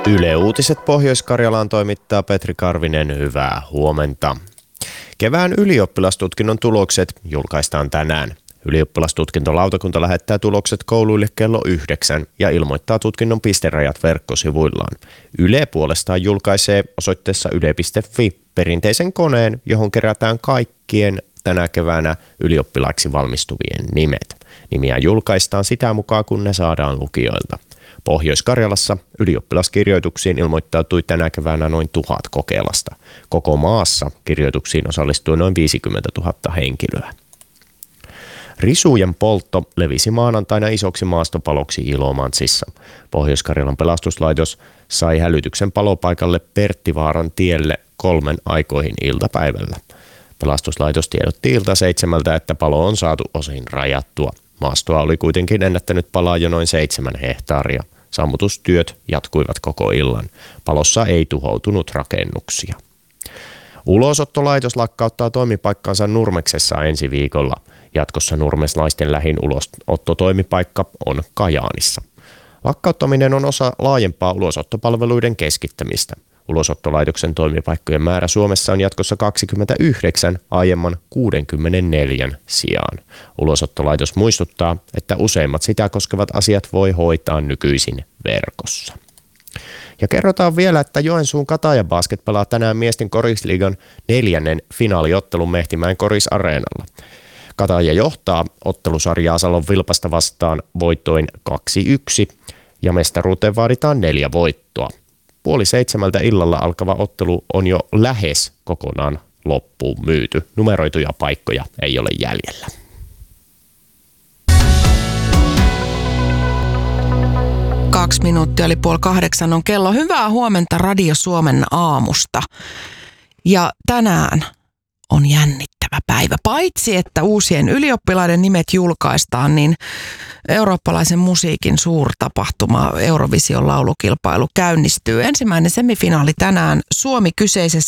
Yle Uutiset Pohjois-Karjalaan toimittaa Petri Karvinen. Hyvää huomenta. Kevään ylioppilastutkinnon tulokset julkaistaan tänään. Ylioppilastutkintolautakunta lähettää tulokset kouluille kello 9 ja ilmoittaa tutkinnon pisterajat verkkosivuillaan. Yle puolestaan julkaisee osoitteessa yle.fi perinteisen koneen, johon kerätään kaikkien tänä keväänä ylioppilaiksi valmistuvien nimet. Nimiä julkaistaan sitä mukaan, kun ne saadaan lukijoilta. Pohjois-Karjalassa ylioppilaskirjoituksiin ilmoittautui tänä keväänä noin 1000 kokeilasta. Koko maassa kirjoituksiin osallistui noin 50 000 henkilöä. Risujen poltto levisi maanantaina isoksi maastopaloksi Ilomantsissa. Pohjois-Karjalan pelastuslaitos sai hälytyksen palopaikalle Perttivaaran tielle 3 aikoihin iltapäivällä. Pelastuslaitos tiedotti ilta 7, että palo on saatu osin rajattua. Maastoa oli kuitenkin ennättänyt palaa jo noin 7 hehtaaria. Sammutustyöt jatkuivat koko illan. Palossa ei tuhoutunut rakennuksia. Ulosottolaitos lakkauttaa toimipaikkansa Nurmeksessa ensi viikolla. Jatkossa nurmeslaisten lähin ulosottotoimipaikka on Kajaanissa. Lakkauttaminen on osa laajempaa ulosottopalveluiden keskittämistä. Ulosottolaitoksen toimipaikkojen määrä Suomessa on jatkossa 29 aiemman 64 sijaan. Ulosottolaitos muistuttaa, että useimmat sitä koskevat asiat voi hoitaa nykyisin verkossa. Ja kerrotaan vielä, että Joensuun Kataja Basket pelaa tänään miesten korisliigan 4. finaaliottelun Mehtimäen Koris-areenalla. Kataja johtaa ottelusarjaa Salon Vilpasta vastaan voittoin 2-1 ja mestaruuteen vaaditaan 4 voittoa. 6:30 illalla alkava ottelu on jo lähes kokonaan loppuun myyty. Numeroituja paikkoja ei ole jäljellä. Kaksi minuuttia eli 7:30 on kello. Hyvää huomenta Radio Suomen aamusta. Ja tänään on jännittävä päivä. Paitsi että uusien ylioppilaiden nimet julkaistaan, niin eurooppalaisen musiikin suurtapahtuma Eurovision laulukilpailu käynnistyy. Ensimmäinen semifinaali tänään. Suomi kyseisessä